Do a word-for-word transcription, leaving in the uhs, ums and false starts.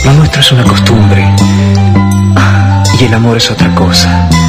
Lo nuestro es una costumbre y el amor es otra cosa.